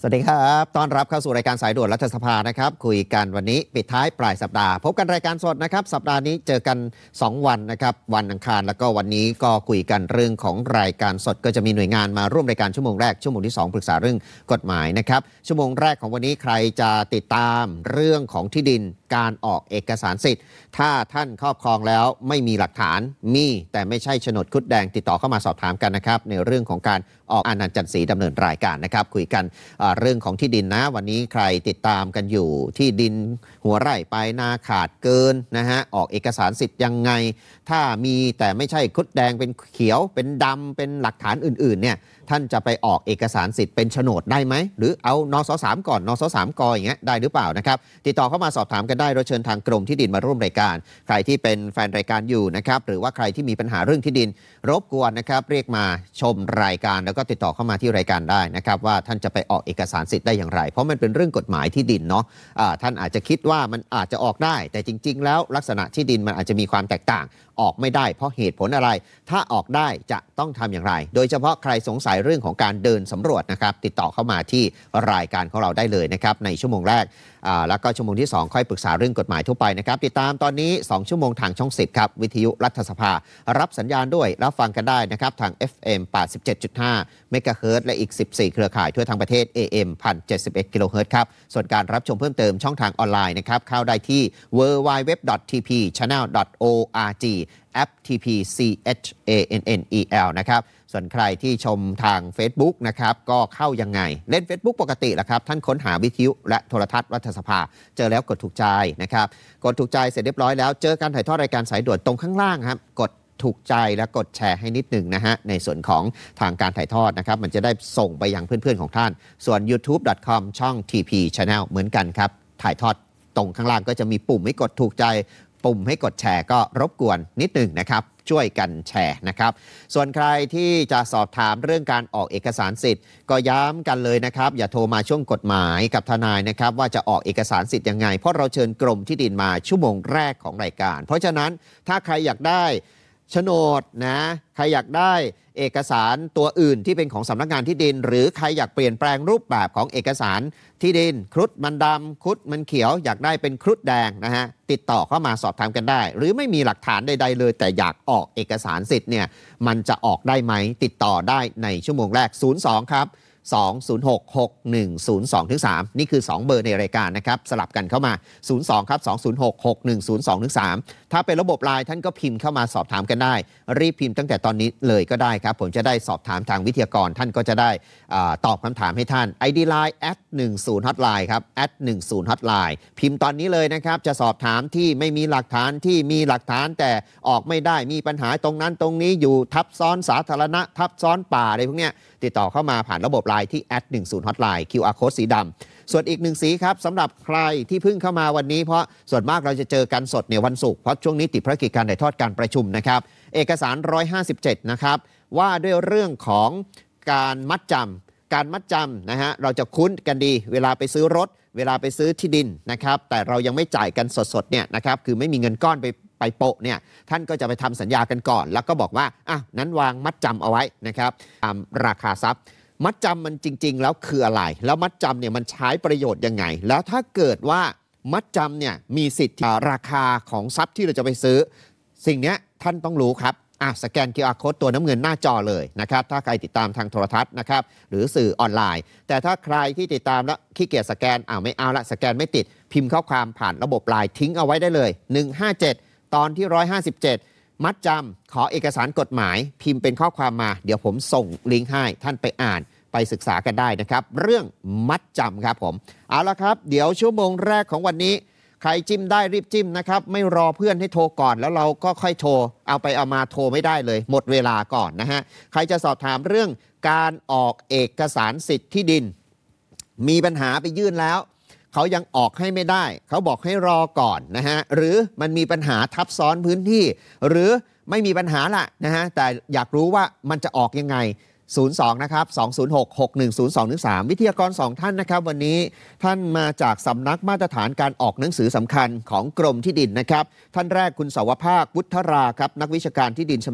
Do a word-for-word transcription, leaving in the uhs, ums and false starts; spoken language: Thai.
สวัสดีครับต้อนรับเข้าสู่รายการสายด่วนรัฐสภานะครับคุยกันวันนี้ปิดท้ายปลายสัปดาห์พบกันรายการสดนะครับสัปดาห์นี้เจอกันสองวันนะครับวันอังคารแล้วก็วันนี้ก็คุยกันเรื่องของรายการสดก็จะมีหน่วยงานมาร่วมรายการชั่วโมงแรกชั่วโมงที่สองปรึกษาเรื่องกฎหมายนะครับชั่วโมงแรกของวันนี้ใครจะติดตามเรื่องของที่ดินการออกเอกสารสิทธิ์ถ้าท่านครอบครองแล้วไม่มีหลักฐานมีแต่ไม่ใช่โฉนดคุดแดงติดต่อเข้ามาสอบถามกันนะครับในเรื่องของการออกอนันต์จันทร์ศรีดำเนินรายการนะครับคุยกันเรื่องของที่ดินนะวันนี้ใครติดตามกันอยู่ที่ดินหัวไร่ไปนาขาดเกินนะฮะออกเอกสารสิทธิ์ยังไงถ้ามีแต่ไม่ใช่คุดแดงเป็นเขียวเป็นดำเป็นหลักฐานอื่นๆเนี่ยท่านจะไปออกเอกสารสิทธิ์เป็นโฉนดได้ไหมหรือเอานสสามก่อนนสสามกอย่างเงี้ยได้หรือเปล่านะครับติดต่อเข้ามาสอบถามกันได้เราเชิญทางกรมที่ดินมาร่วมรายการใครที่เป็นแฟนรายการอยู่นะครับหรือว่าใครที่มีปัญหาเรื่องที่ดินรบกวนนะครับเรียกมาชมรายการแล้วก็ติดต่อเข้ามาที่รายการได้นะครับว่าท่านจะไปออกเอกสารสิทธิ์ได้อย่างไรเพราะมันเป็นเรื่องกฎหมายที่ดินเนาะะท่านอาจจะคิดว่ามันอาจจะออกได้แต่จริงๆแล้วลักษณะที่ดินมันอาจจะมีความแตกต่างออกไม่ได้เพราะเหตุผลอะไรถ้าออกได้จะต้องทำอย่างไรโดยเฉพาะใครสงสัยเรื่องของการเดินสำรวจนะครับติดต่อเข้ามาที่รายการของเราได้เลยนะครับในชั่วโมงแรกแล้วก็ชั่วโมงที่สองค่อยปรึกษาเรื่องกฎหมายทั่วไปนะครับติดตามตอนนี้สองชั่วโมงทางช่องสิบครับวิทยุรัฐสภารับสัญญาณด้วยรับฟังกันได้นะครับทาง เอฟ เอ็ม แปดสิบเจ็ดจุดห้า เมกะเฮิรตซ์และอีกสิบสี่เครือข่ายทั่วทั้งประเทศ เอ เอ็ม หนึ่งพันเจ็ดสิบเอ็ด กิโลเฮิรตซ์ครับส่วนการรับชมเพิ่มเติมช่องทางออนไลน์นะครับเข้าได้ที่ ดับเบิลยู ดับเบิลยู ดับเบิลยู ดอท ที พี ชาแนล ดอท โอ อาร์ จี แอป ที พี ซี เอช เอ เอ็น เอ็น อี แอล นะครับส่วนใครที่ชมทาง Facebook นะครับก็เข้ายังไงเล่น Facebook ปกติแหละครับท่านค้นหาวิทยุและโทรทัศน์รัฐสภาเจอแล้วกดถูกใจนะครับกดถูกใจเสร็จเรียบร้อยแล้วเจอการถ่ายทอดรายการสายด่วนตรงข้างล่างครับกดถูกใจและกดแชร์ให้นิดหนึ่งนะฮะในส่วนของทางการถ่ายทอดนะครับมันจะได้ส่งไปยังเพื่อนๆของท่านส่วน ยูทูบ ดอท คอม ช่อง ที พี Channel เหมือนกันครับถ่ายทอดตรงข้างล่างก็จะมีปุ่มให้กดถูกใจปุ่มให้กดแชร์ก็รบกวนนิดหนึ่งนะครับช่วยกันแชร์นะครับส่วนใครที่จะสอบถามเรื่องการออกเอกสารสิทธิ์ก็ย้ำกันเลยนะครับอย่าโทรมาช่วงกฎหมายกับทนายนะครับว่าจะออกเอกสารสิทธิ์ยังไงเพราะเราเชิญกรมที่ดินมาชั่วโมงแรกของรายการเพราะฉะนั้นถ้าใครอยากได้โฉนดนะใครอยากได้เอกสารตัวอื่นที่เป็นของสำนักงานที่ดินหรือใครอยากเปลี่ยนแปลงรูปแบบของเอกสารที่ดินครุฑมันดำครุฑมันเขียวอยากได้เป็นครุฑแดงนะฮะติดต่อเข้ามาสอบถามกันได้หรือไม่มีหลักฐานใดๆเลยแต่อยากออกเอกสารสิทธิ์เนี่ยมันจะออกได้ไหมติดต่อได้ในชั่วโมงแรกศูนย์ สองครับสอง ศูนย์ หก หก หนึ่ง ศูนย์ สอง สามนี่คือสองเบอร์ในรายการนะครับสลับกันเข้ามาศูนย์ สองครับสอง ศูนย์ หก หก หนึ่ง ศูนย์ สอง สามถ้าเป็นระบบไลน์ท่านก็พิมพ์เข้ามาสอบถามกันได้รีบพิมพ์ตั้งแต่ตอนนี้เลยก็ได้ครับผมจะได้สอบถามทางวิทยากรท่านก็จะได้ตอบคำถามให้ท่าน ไอ ดี Line แอดหนึ่งศูนย์ Hotline ครับแอดหนึ่งศูนย์ Hotline พิมพ์ตอนนี้เลยนะครับจะสอบถามที่ไม่มีหลักฐานที่มีหลักฐานแต่ออกไม่ได้มีปัญหาตรงนั้นตรงนี้อยู่ทับซ้อนสาธารณะทับซ้อนป่าอะไรพวกเนี้ยติดต่อเข้ามาผ่านระบบไลน์ที่ แอดหนึ่งศูนย์ Hotline คิว อาร์ Code สีดำส่วนอีกหนึ่งสีครับสำหรับใครที่เพิ่งเข้ามาวันนี้เพราะส่วนมากเราจะเจอกันสดในวันศุกร์เพราะช่วงนี้ติดภารกิจการถ่ายทอดการประชุมนะครับเอกสารหนึ่งร้อยห้าสิบเจ็ดนะครับว่าด้วยเรื่องของการมัดจำการมัดจำนะฮะเราจะคุ้นกันดีเวลาไปซื้อรถเวลาไปซื้อที่ดินนะครับแต่เรายังไม่จ่ายกันสดๆเนี่ยนะครับคือไม่มีเงินก้อนไปไปโปะเนี่ยท่านก็จะไปทำสัญญากันก่อนแล้วก็บอกว่าอ่ะนั้นวางมัดจำเอาไว้นะครับตามราคาทรัพย์มัดจำมันจริงๆแล้วคืออะไรแล้วมัดจำเนี่ยมันใช้ประโยชน์ยังไงแล้วถ้าเกิดว่ามัดจำเนี่ยมีสิทธิ์ราคาของทรัพย์ที่เราจะไปซื้อสิ่งนี้ท่านต้องรู้ครับอ่ะสแกน คิว อาร์ Code ตัวน้ำเงินหน้าจอเลยนะครับถ้าใครติดตามทางโทรทัศน์นะครับหรือสื่อออนไลน์แต่ถ้าใครที่ติดตามแล้วขี้เกียจสแกนอ่าไม่เอาละสแกนไม่ติดพิมพ์ข้อความผ่านระบบไลน์ทิ้งเอาไว้ได้เลยหนึ่งห้าเจ็ดตอนที่หนึ่งร้อยห้าสิบเจ็ดมัดจำขอเอกสารกฎหมายพิมพ์เป็นข้อความมาเดี๋ยวผมส่งลิงก์ให้ท่านไปอ่านไปศึกษากันได้นะครับเรื่องมัดจำครับผมเอาละครับเดี๋ยวชั่วโมงแรกของวันนี้ใครจิ้มได้รีบจิ้มนะครับไม่รอเพื่อนให้โทรก่อนแล้วเราก็ค่อยโทรเอาไปเอามาโทรไม่ได้เลยหมดเวลาก่อนนะฮะใครจะสอบถามเรื่องการออกเอกสารสิทธิ์ที่ดินมีปัญหาไปยื่นแล้วเขายังออกให้ไม่ได้เขาบอกให้รอก่อนนะฮะหรือมันมีปัญหาทับซ้อนพื้นที่หรือไม่มีปัญหาละนะฮะแต่อยากรู้ว่ามันจะออกยังไงศูนย์ สองนะครับสอง ศูนย์ หก หก หนึ่ง ศูนย์ สอง สามวิทยากรสองท่านนะครับวันนี้ท่านมาจากสำนักมาตรฐานการออกหนังสือสำคัญของกรมที่ดินนะครับท่านแรกคุณสาวภาควุฒราครับนักวิชาการที่ดิน